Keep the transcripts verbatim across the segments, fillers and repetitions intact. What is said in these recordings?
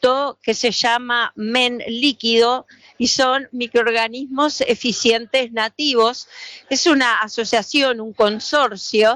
producto que se llama Men Líquido y son microorganismos eficientes nativos. Es una asociación, un consorcio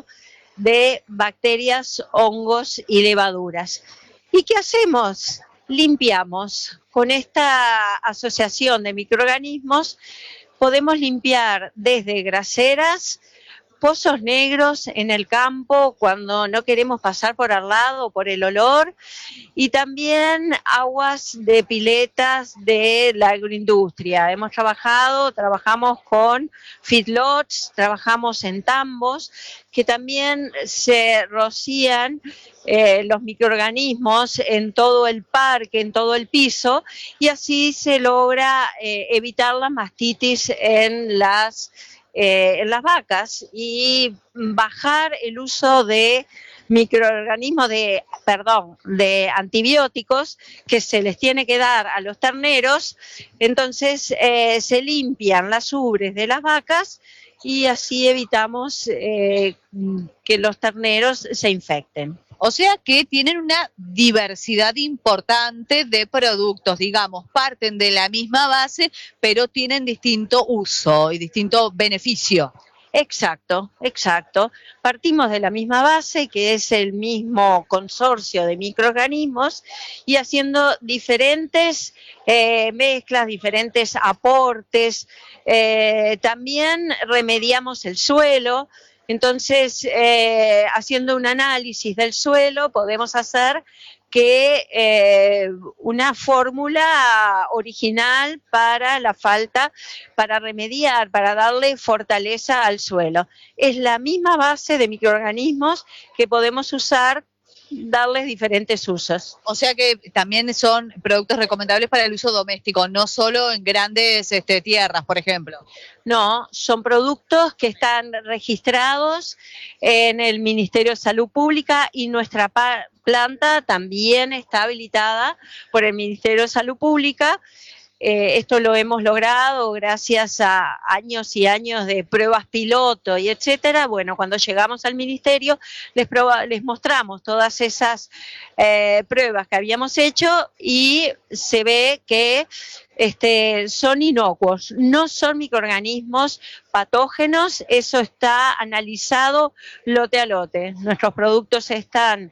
de bacterias, hongos y levaduras. ¿Y qué hacemos? Limpiamos. Con esta asociación de microorganismos podemos limpiar desde graseras, pozos negros en el campo cuando no queremos pasar por al lado por el olor, y también aguas de piletas de la agroindustria. Hemos trabajado, trabajamos con feedlots, trabajamos en tambos, que también se rocían eh, los microorganismos en todo el parque, en todo el piso, y así se logra eh, evitar la mastitis en las Eh, en las vacas y bajar el uso de microorganismos, de, perdón, de antibióticos que se les tiene que dar a los terneros. Entonces eh, se limpian las ubres de las vacas y así evitamos eh, que los terneros se infecten. O sea que tienen una diversidad importante de productos, digamos, parten de la misma base, pero tienen distinto uso y distinto beneficio. Exacto, exacto. Partimos de la misma base, que es el mismo consorcio de microorganismos, y haciendo diferentes eh, mezclas, diferentes aportes. Eh, también remediamos el suelo. Entonces, eh, haciendo un análisis del suelo, podemos hacer que eh, una fórmula original para la falta, para remediar, para darle fortaleza al suelo. Es la misma base de microorganismos que podemos usar, darles diferentes usos. O sea que también son productos recomendables para el uso doméstico, no solo en grandes este, tierras, por ejemplo. No, son productos que están registrados en el Ministerio de Salud Pública y nuestra planta también está habilitada por el Ministerio de Salud Pública. Eh, esto lo hemos logrado gracias a años y años de pruebas piloto y etcétera. Bueno, cuando llegamos al ministerio les, proba, les mostramos todas esas eh, pruebas que habíamos hecho y se ve que este, son inocuos, no son microorganismos patógenos. Eso está analizado lote a lote. Nuestros productos están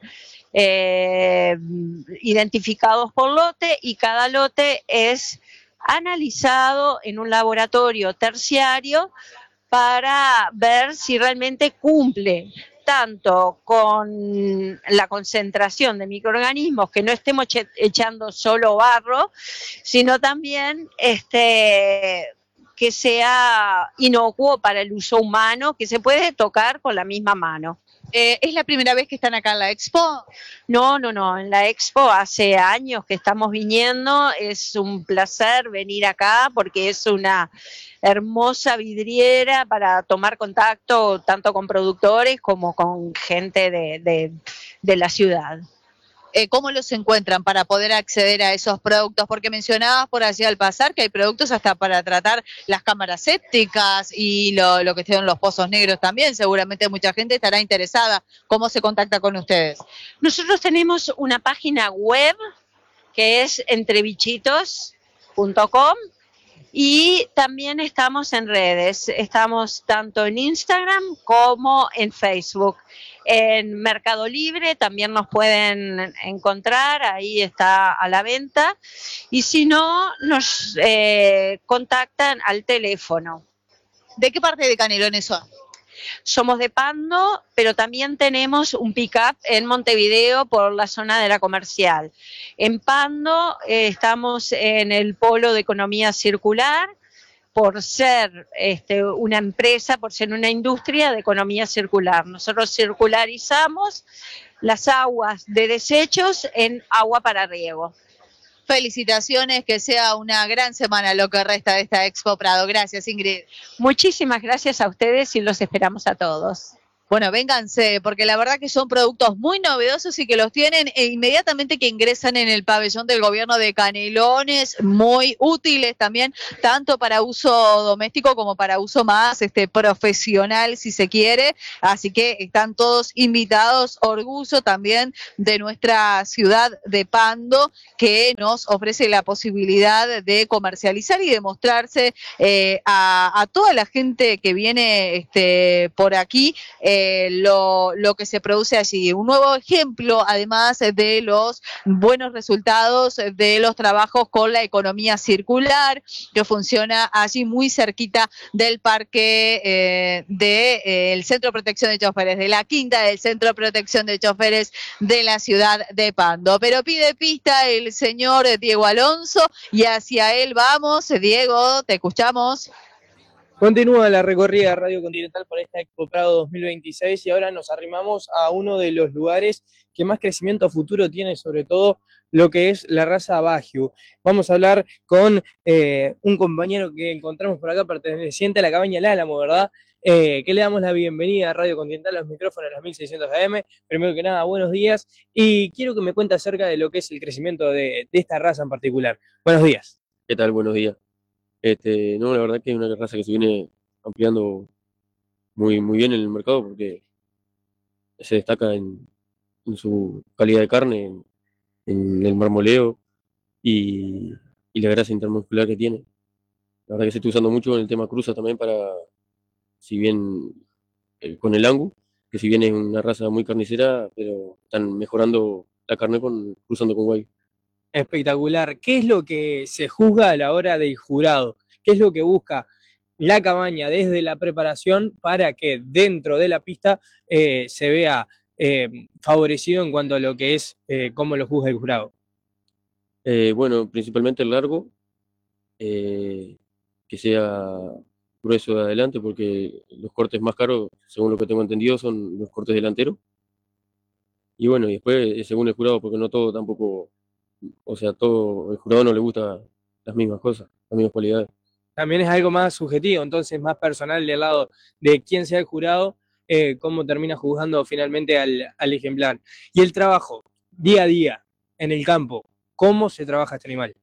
eh, identificados por lote y cada lote es analizado en un laboratorio terciario para ver si realmente cumple tanto con la concentración de microorganismos, que no estemos echando solo barro, sino también este, que sea inocuo para el uso humano, que se puede tocar con la misma mano. Eh, ¿Es la primera vez que están acá en la Expo? No, no, no, en la Expo hace años que estamos viniendo, es un placer venir acá porque es una hermosa vidriera para tomar contacto tanto con productores como con gente de, de, de la ciudad. Eh, ¿Cómo los encuentran para poder acceder a esos productos? Porque mencionabas por allí al pasar que hay productos hasta para tratar las cámaras sépticas y lo, lo que son los pozos negros también. Seguramente mucha gente estará interesada. ¿Cómo se contacta con ustedes? Nosotros tenemos una página web que es entrebichitos punto com y también estamos en redes. Estamos tanto en Instagram como en Facebook. En Mercado Libre también nos pueden encontrar, ahí está a la venta. Y si no, nos eh, contactan al teléfono. ¿De qué parte de Canelones son? Somos de Pando, pero también tenemos un pick-up en Montevideo por la zona de la Comercial. En Pando eh, estamos en el polo de economía circular, por ser este, una empresa, por ser una industria de economía circular. Nosotros circularizamos las aguas de desechos en agua para riego. Felicitaciones, que sea una gran semana lo que resta de esta Expo Prado. Gracias, Ingrid. Muchísimas gracias a ustedes y los esperamos a todos. Bueno, vénganse, porque la verdad que son productos muy novedosos y que los tienen e inmediatamente que ingresan en el pabellón del gobierno de Canelones, muy útiles también, tanto para uso doméstico como para uso más este profesional, si se quiere. Así que están todos invitados, orgullo también de nuestra ciudad de Pando, que nos ofrece la posibilidad de comercializar y de mostrarse eh, a, a toda la gente que viene este, por aquí. Eh, Eh, lo, lo que se produce allí. Un nuevo ejemplo, además de los buenos resultados de los trabajos con la economía circular, que funciona allí muy cerquita del parque eh, del eh, Centro de Protección de Choferes, de la quinta del Centro de Protección de Choferes de la ciudad de Pando. Pero pide pista el señor Diego Alonso y hacia él vamos. Diego, te escuchamos. Continúa la recorrida Radio Continental por esta Expo Prado dos mil veintiséis y ahora nos arrimamos a uno de los lugares que más crecimiento futuro tiene, sobre todo lo que es la raza Wagyu. Vamos a hablar con eh, un compañero que encontramos por acá, perteneciente a la cabaña El Álamo, ¿verdad? Eh, que le damos la bienvenida a Radio Continental, a los micrófonos de las mil seiscientos A M. Primero que nada, buenos días, y quiero que me cuente acerca de lo que es el crecimiento de, de esta raza en particular. Buenos días. ¿Qué tal? Buenos días. Este, no, la verdad que es una raza que se viene ampliando muy, muy bien en el mercado porque se destaca en, en su calidad de carne, en, en el marmoleo y, y la grasa intermuscular que tiene. La verdad que se está usando mucho en el tema cruza también para, si bien eh, con el Angus, que si bien es una raza muy carnicera, pero están mejorando la carne con, cruzando con Wagyu. Espectacular. ¿Qué es lo que se juzga a la hora del jurado? ¿Qué es lo que busca la cabaña desde la preparación para que dentro de la pista eh, se vea eh, favorecido en cuanto a lo que es eh, cómo lo juzga el jurado? Eh, bueno, principalmente el largo, eh, que sea grueso de adelante, porque los cortes más caros, según lo que tengo entendido, son los cortes delanteros. Y bueno, y después, según el jurado, porque no todo tampoco, o sea, todo, el jurado no le gusta las mismas cosas, las mismas cualidades. También es algo más subjetivo, entonces más personal del lado de quién sea el jurado, eh, cómo termina juzgando finalmente al, al ejemplar. Y el trabajo, día a día, en el campo, ¿cómo se trabaja este animal?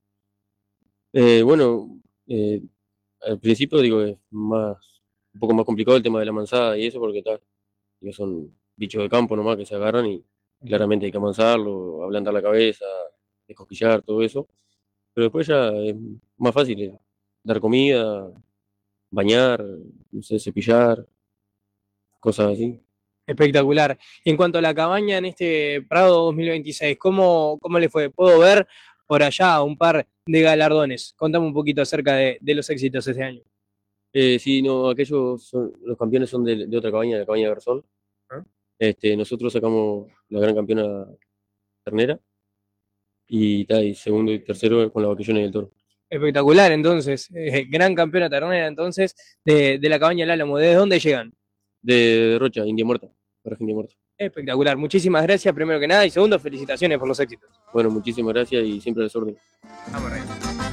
Eh, bueno, eh, al principio digo es más, un poco más complicado el tema de la manzada y eso, porque tal, digo, son bichos de campo nomás que se agarran y claramente hay que amansarlo, ablandar la cabeza, descosquillar, todo eso. Pero después ya es más fácil, eh, dar comida, bañar, no sé, cepillar, cosas así. Espectacular. Y en cuanto a la cabaña en este Prado dos mil veintiséis, ¿cómo, cómo le fue? Puedo ver por allá un par de galardones. Contame un poquito acerca de, de los éxitos este año. Eh, sí, no, aquellos son, los campeones son de, de otra cabaña, de la cabaña de Garzón. ¿Ah? Este, nosotros sacamos la gran campeona ternera y, ta, y segundo y tercero con la vaquillona y el toro. Espectacular, entonces. Eh, gran campeona ternera, entonces, de, de la cabaña El Álamo. ¿Desde dónde llegan? De, de Rocha, India Muerta, paraje India Muerta. Espectacular. Muchísimas gracias, primero que nada. Y segundo, felicitaciones por los éxitos. Bueno, muchísimas gracias y siempre a las órdenes. Vamos, Rey.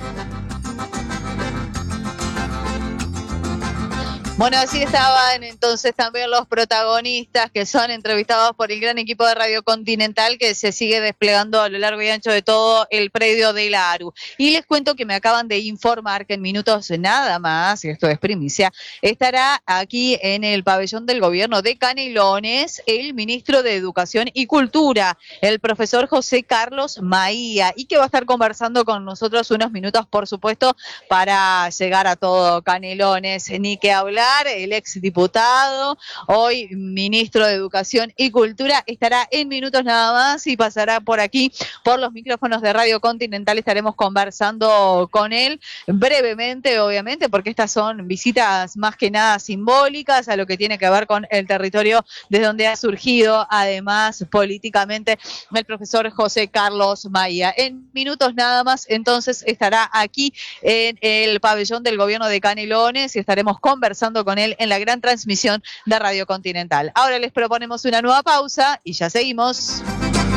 Bueno, así estaban entonces también los protagonistas que son entrevistados por el gran equipo de Radio Continental que se sigue desplegando a lo largo y ancho de todo el predio de la ARU. Y les cuento que me acaban de informar que en minutos nada más, y esto es primicia, estará aquí en el pabellón del gobierno de Canelones el ministro de Educación y Cultura, el profesor José Carlos Maía, y que va a estar conversando con nosotros unos minutos, por supuesto, para llegar a todo Canelones. Ni que hablar. El exdiputado, hoy ministro de Educación y Cultura, estará en minutos nada más y pasará por aquí, por los micrófonos de Radio Continental. Estaremos conversando con él brevemente, obviamente, porque estas son visitas más que nada simbólicas a lo que tiene que ver con el territorio desde donde ha surgido, además, políticamente, el profesor José Carlos Maía. En minutos nada más, entonces, estará aquí en el pabellón del gobierno de Canelones y estaremos conversando con él en la gran transmisión de Radio Continental. Ahora les proponemos una nueva pausa y ya seguimos.